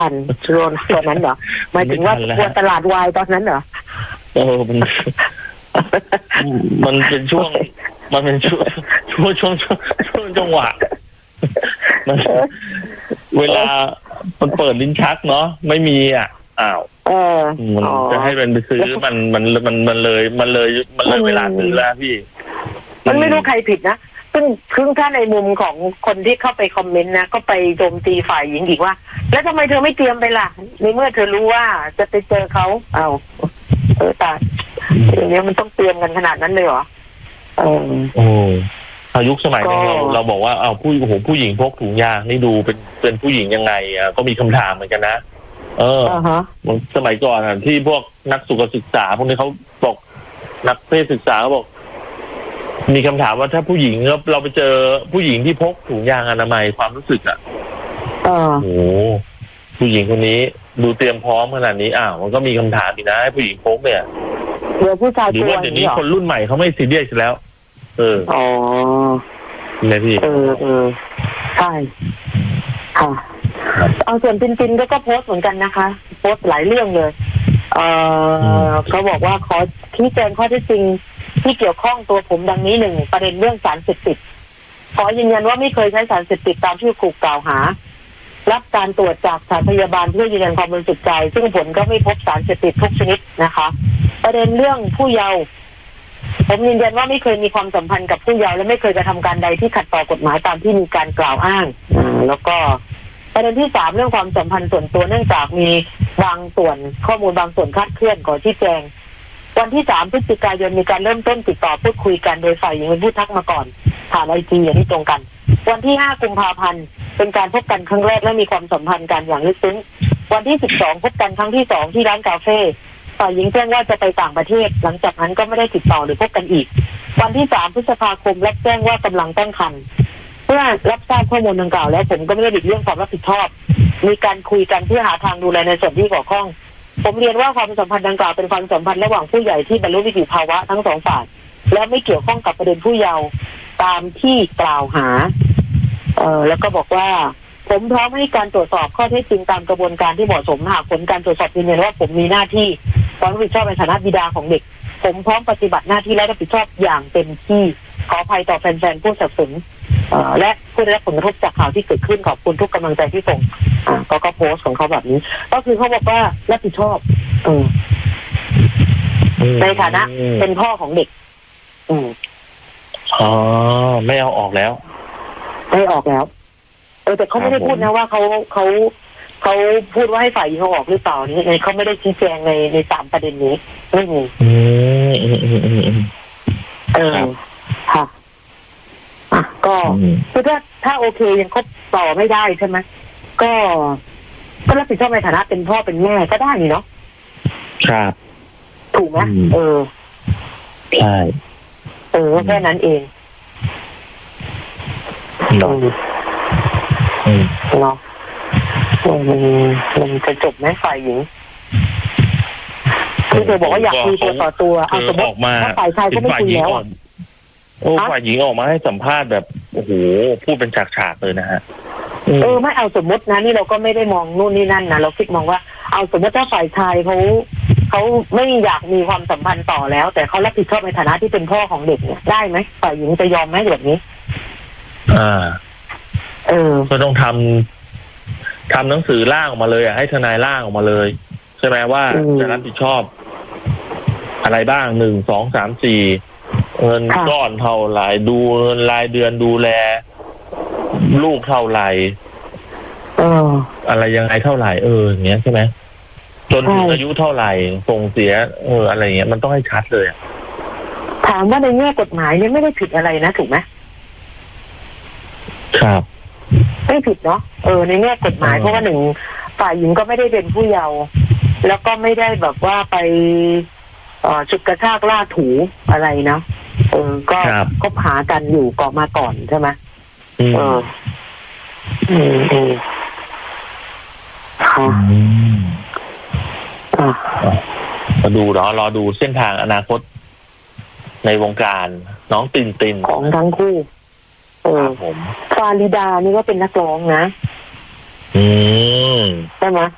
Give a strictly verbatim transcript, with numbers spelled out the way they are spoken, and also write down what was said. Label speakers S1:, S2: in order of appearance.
S1: ทันโรนตอนนั้นเหรอหมายถึงว่ากลัวตลาดวายตอนนั้นเหรอ
S2: เออมันมันเป็นช่วงมันเป็นช่วงช่วงช่วงช่วงจังหวะมันเวลามันเปิดลิ้นชักเนาะไม่มีอ่ะอ้าวมันจะให้มันไปซื้อมันมันมันมันเลยมันเลยมันเลยเวลาซื้อแล้วพี่
S1: มันไม่รู้ใครผิดนะซึ่งซึ่งถ้าในมุมของคนที่เข้าไปคอมเมนต์นะก็ไปโจมตีฝ่ายหญิงอีกว่าแล้วทำไมเธอไม่เตรียมไปล่ะในเมื่อเธอรู้ว่าจะไปเจอเขาเอาเออตาอย่างนี้มันต้องเตรียมกันขนาดนั้นเลยเหรอเออ
S2: โอ้อายุสมัยนี้เราเราบอกว่าเอาผู้โอ้โหผู้หญิงพกถุงยางนี่ดูเป็นเป็นผู้หญิงยังไงอ่ะก็มีคำถามเหมือนกันนะเออสมัยก่อนอ่ะที่พวกนักสุขศึกษาพวกนี้เขาบอกนักเพศศึกษาเขาบอกมีคำถามว่าถ้าผู้หญิงเราเราไปเจอผู้หญิงที่พกถุงยางอนามัยความรู้สึกอ่ะโอ้โหผู้หญิงคนนี้ดูเตรียมพร้อมขนาดนี้อ้าวมันก็มีคำถามอีกนะให้ผู้หญิงพกเนี่ย
S1: เดี๋ยวผู้ชาย
S2: หรือว่าเดี๋ยวนี้คนรุ่นใหม่เขาไม่ซีเรียสแล้วเอออ๋อไงพี่
S1: เออเออใช่ค่ะเอาส่วนปินปินก็ก็โพสต์เหมือนกันนะคะโพสต์หลายเรื่องเลยเออเขาบอกว่าขอชี้แจงข้อเท็จจริงที่เกี่ยวข้องตัวผมดังนี้หนึ่งประเด็นเรื่องสารเสพติดขอยืนยันว่าไม่เคยใช้สารเสพติดตามที่ถูกกล่าวหารับการตรวจจากสถานพยาบาลเพื่อยืนยันความบริสุทธิ์ใจซึ่งผลก็ไม่พบสารเสพติดทุกชนิดนะคะประเด็นเรื่องผู้เยาว์ผมยืนยันว่าไม่เคยมีความสัมพันธ์กับผู้เยาว์และไม่เคยกระทำการใดที่ขัดต่อกฎหมายตามที่มีการกล่าวอ้างอ่าแล้วก็ประเด็นที่สามเรื่องความสัมพันธ์ส่วนตัวเนื่องจากมีบางส่วนข้อมูลบางส่วนคลาดเคลื่อนขอชี้แจงวันที่สามพฤศจิกายนมีการเริ่มต้นติดต่อพูดคุยกันโดยฝ่ายหญิงเป็นผู้ทักมาก่อนผ่านไอจีอย่างที่ตรงกันวันที่ห้ากุมภาพันธ์เป็นการพบกันครั้งแรกและมีความสัมพันธ์กันอย่างลึกซึ้งวันที่สิบสองพบกันครั้งที่สองที่ร้านกาแฟฝ่ายหญิงแจ้งว่าจะไปต่างประเทศหลังจากนั้นก็ไม่ได้ติดต่อหรือพบกันอีกวันที่สามพฤษภาคมรับแจ้งว่ากำลังตั้งครรภ์เมื่อรับทราบข้อมูลดังกล่าวแล้วผมก็ไม่ได้หลีกเลี่ยงความรับผิดชอบมีการคุยกันเพื่อหาทางดูแลในส่วนที่เกี่ยวข้องผมเรียนว่าความสัมพันธ์ดังกล่าวเป็นความสัมพันธ์ระหว่างผู้ใหญ่ที่บรรลุนิติภาวะทั้งสองฝ่ายและไม่เกี่ยวข้องกับประเด็นผู้เยาว์ตามที่กล่าวหาเอ่อแล้วก็บอกว่าผมพร้อมให้การตรวจสอบข้อเท็จจริงตามกระบวนการที่เหมาะสมหากผลการตรวจสอบยืนยันว่าผมมีหน้าที่ความรับผิดชอบในฐานะบิดาของเด็กผมพร้อมปฏิบัติหน้าที่และรับผิดชอบอย่างเต็มที่ขออภัยต่อแฟนๆผู้สนับสนุนและผู้ได้รับผลกระทบจากข่าวที่เกิดขึ้นขอบคุณทุกกำลังใจที่ส่งอ่าก็ก็โพสต์ของเขาแบบนี้ก็คือเขาบอกว่ารับผิดชอบเออในฐานะเป็นพ่อของเด็กอืม
S2: อ๋อไม่เอาออกแล้ว
S1: ไม่ออกแล้วเออแต่เขาไม่ได้พูดนะว่าเขาเขาเขาพูดว่าให้ฝ่ายหญิงเขาออกหรือเปล่านี่เขาไม่ได้ชี้แจงในในสามประเด็นนี้ไม่มีอืมอืมอืมอืมเออค่ะอ่ะก็คือถ้าถ้าโอเคยังคบต่อไม่ได้ใช่ไหมก็ก็รับผิดชอบในฐานะเป็นพ่อเป็นแม่ก็ได้นี่เนาะ
S2: ครับ
S1: ถูกไหมเออ
S2: ใช่
S1: เออแค่นั้นเอง
S2: เนาะ
S1: เนาะมันมันจะจบไหมฝ่ายหญิงคือเธอบอกว่าอยากคุยตัวต่อตัวเอาสมมติว่าฝ่ายชายก็ไม่คุยแล้ว
S2: โอ้ฝ่ายหญิงออกมาให้สัมภาษณ์แบบโอ้โหพูดเป็นฉากๆเลยนะฮะ
S1: เออไม่เอาสมมตินะนี่เราก็ไม่ได้มองนู่นนี่นั่นนะเราคิดมองว่าเอาสมมติถ้าฝ่ายชายเขาเขาไม่อยากมีความสัมพันธ์ต่อแล้วแต่เขารับผิดชอบในฐานะที่เป็นพ่อของเด็กเนี่ยได้ไหมฝ่ายหญิงจะยอมไหมแบบนี้
S2: อ่า
S1: เออ
S2: ก็ต้องทำทำหนังสือร่างออกมาเลยอ่ะให้ทนายร่างออกมาเลยใช่ไหมว่าจะรับผิดชอบอะไรบ้างหนึ่งสองสามสี่เงินก้อนเท่าไหร่ดูเงินรายเดือนดูแลลูกเท่าไหร่อะไรยังไงเท่าไหร่เอออย่างเงี้ยใช่ไหมจนอายุเท่าไหร่ส่งเสียเอออะไรเงี้ยมันต้องให้ชัดเลย
S1: ถามว่าในแง่กฎหมายเนี่ยไม่ได้ผิดอะไรนะถูกไหม
S2: ครับ
S1: ไม่ผิดเนาะเออในแง่กฎหมายเพราะว่าหนึ่งฝ่ายหญิงก็ไม่ได้เป็นผู้เยาว์แล้วก็ไม่ได้แบบว่าไปเอ่อฉุดกระชากล่าถูอะไรนะเออก็คบหากันอยู่ก่อนมาก่อนใช่ไหมเอออืมอืมค่ะอ่า
S2: มาดูรอรอดูเส้นทางอนาคตในวงการน้องตินติน
S1: ของทั้งคู่เออฟาริดานี่ก็เป็นนักร้องนะ
S2: อืม
S1: ใช่ไหม